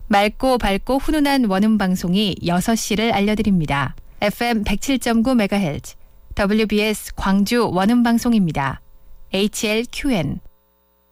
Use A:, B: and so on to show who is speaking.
A: 맑고 밝고 훈훈한 원음 방송이 6시를 알려드립니다. FM 107.9MHz WBS 광주 원음 방송입니다. HLQN